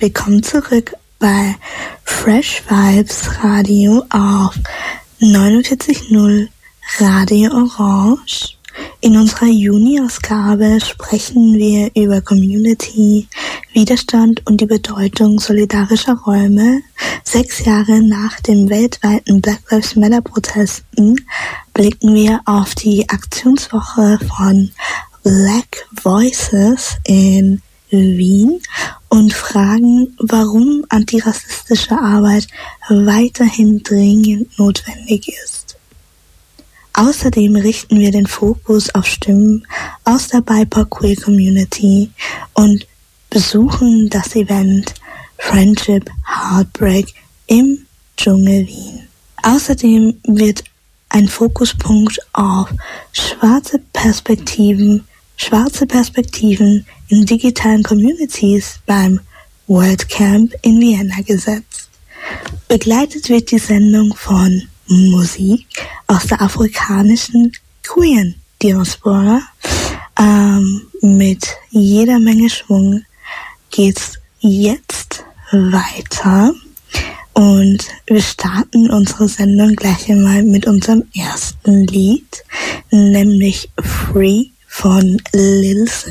willkommen zurück bei Fresh Vibes Radio auf 49.0 Radio Orange. In unserer Juni-Ausgabe sprechen wir über Community, Widerstand und die Bedeutung solidarischer Räume. 6 Jahre nach den weltweiten Black Lives Matter Protesten blicken wir auf die Aktionswoche von Black Voices in Wien und fragen, warum antirassistische Arbeit weiterhin dringend notwendig ist. Außerdem richten wir den Fokus auf Stimmen aus der BIPOC-Queer-Community und besuchen das Event Friendship Heartbreak im Dschungel Wien. Außerdem wird ein Fokuspunkt auf schwarze Perspektiven in digitalen Communities beim World Camp in Vienna gesetzt. Begleitet wird die Sendung von Musik aus der afrikanischen queeren Diaspora. Mit jeder Menge Schwung geht's jetzt weiter. Und wir starten unsere Sendung gleich einmal mit unserem ersten Lied, nämlich Free von Lil Sim.